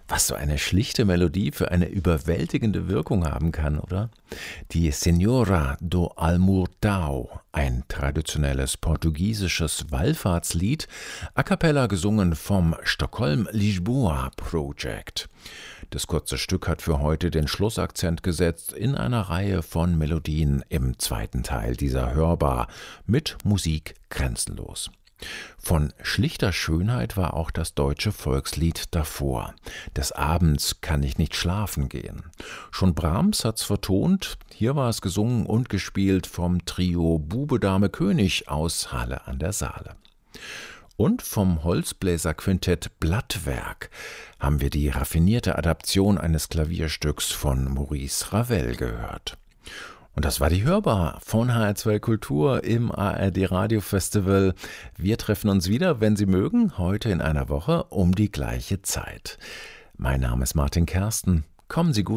Was so eine schlichte Melodie für eine überwältigende Wirkung haben kann, oder? Die Senhora do Almurtao, ein traditionelles portugiesisches Wallfahrtslied, a cappella gesungen vom Stockholm-Lisboa Project. Das kurze Stück hat für heute den Schlussakzent gesetzt in einer Reihe von Melodien im zweiten Teil dieser Hörbar mit Musik grenzenlos. Von schlichter Schönheit war auch das deutsche Volkslied davor. Des Abends kann ich nicht schlafen gehen. Schon Brahms hat's vertont, hier war es gesungen und gespielt vom Trio Bube Dame König aus Halle an der Saale. Und vom Holzbläserquintett Blattwerk haben wir die raffinierte Adaption eines Klavierstücks von Maurice Ravel gehört. Und das war die Hörbar von HR2 Kultur im ARD Radio Festival. Wir treffen uns wieder, wenn Sie mögen, heute in einer Woche um die gleiche Zeit. Mein Name ist Martin Kersten. Kommen Sie gut